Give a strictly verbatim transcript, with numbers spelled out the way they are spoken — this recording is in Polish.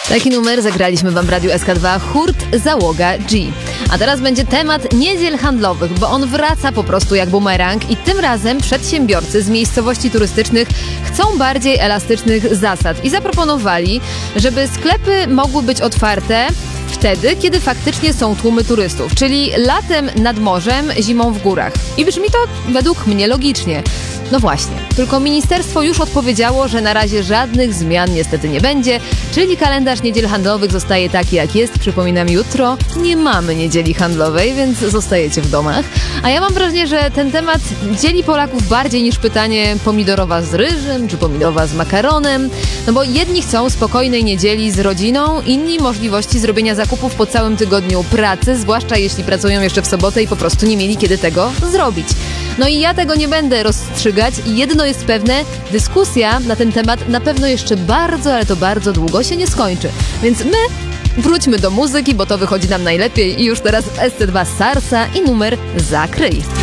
Taki numer zagraliśmy wam w Radiu S K dwa, Hurt Załoga G. A teraz będzie temat niedziel handlowych, bo on wraca po prostu jak bumerang i tym razem przedsiębiorcy z miejscowości turystycznych chcą bardziej elastycznych zasad i zaproponowali, żeby sklepy mogły być otwarte wtedy, kiedy faktycznie są tłumy turystów, czyli latem nad morzem, zimą w górach. I brzmi to według mnie logicznie. No właśnie, tylko ministerstwo już odpowiedziało, że na razie żadnych zmian niestety nie będzie, czyli kalendarz niedziel handlowych zostaje taki jak jest. Przypominam, jutro nie mamy niedzieli handlowej, więc zostajecie w domach. A ja mam wrażenie, że ten temat dzieli Polaków bardziej niż pytanie pomidorowa z ryżem czy pomidorowa z makaronem. No bo jedni chcą spokojnej niedzieli z rodziną, inni możliwości zrobienia zakupów po całym tygodniu pracy, zwłaszcza jeśli pracują jeszcze w sobotę i po prostu nie mieli kiedy tego zrobić. No i ja tego nie będę rozstrzygać i jedno jest pewne, dyskusja na ten temat na pewno jeszcze bardzo, ale to bardzo długo się nie skończy. Więc my wróćmy do muzyki, bo to wychodzi nam najlepiej i już teraz S C dwa Sarsa i numer Zakryj.